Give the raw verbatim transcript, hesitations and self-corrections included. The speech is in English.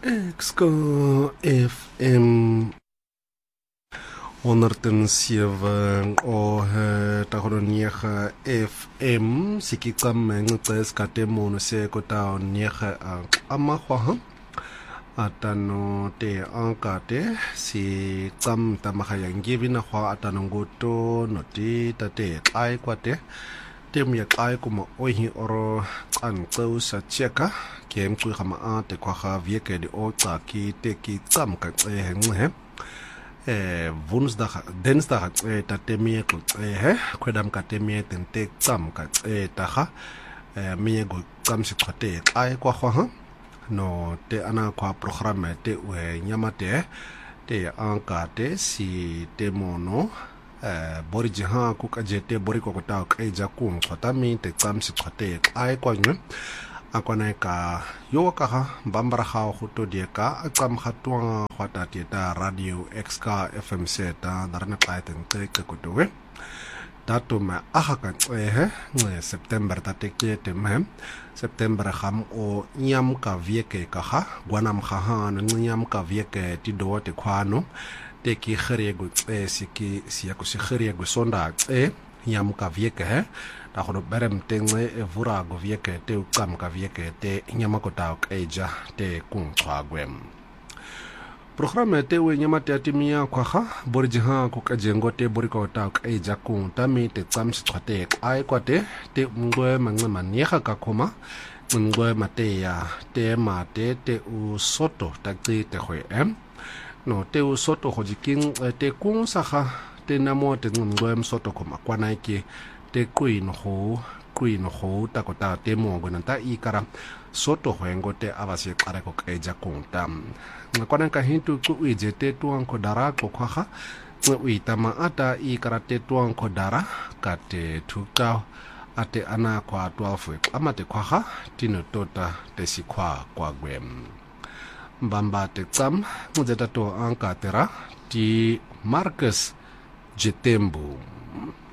Ekska F M honderd zeven o tahoroniega F M sikicam ngces katemono se kota niega amahwa atano te ankate si cam tamahayang givina hwa atanongoto noti tate kai kwate tem ya kai kuma ohi oro an tso sa cheka kem ku khama a te kwa kha vieke de o tsa ki te ki cam ka tse he eh Woensdag Dinsdag e tatemie ko eh kwedam ka temie tente tsam ka e taga eh mie go tsam se khote ai kwa khwa no te ana kwa programme te we nyamate te anka te si te mono eh borija ku ka jete boriko ko ta ka ja ku khota mi te tsam se khote ai kwa nyu akwana ka yo ka ha bambara ha go to die ka tsam khatwa khwata ti ta radio xk fm seta darna paiten te ke ko to we dato ma aha ka eh september ta te ke te me september kham o nyam ka vieke ka ha gwanam kha ha no nyam ka vieke ti do te khwano te ki khre go tse siki siya ko si khre go sonda e nyam ka vieke he ta go berem tengwe e vura go vieke te ukam ka vieke te nyama ko ta eja te kung khwagwem programme te we nyama te atimia kwa kha borjiha ku ka jengo te boriko ta eja kung ta mi te tsam si tshwate ai kwa te te ngwe mangwe maniega ka khoma ngwe mate ya te mate te u soto ta tsi te khwe em no te u soto go jiking te kung sa kha te namo te ngwe msoto khoma kwa na ki te queen ho queen ho ta ko ta te mo go nta I kara soto hwengo te abase kare ko eja kunta ngakwana ka hintu ku ije te tuang ko dara ko kha ngui tama ata I kara te tuang ko dara ka te thuka ate ana kwa twelve amate kha tino tota te sikwa kwa gwem mbamba te tsam muzeta to anka tera ti Marcus Jetembu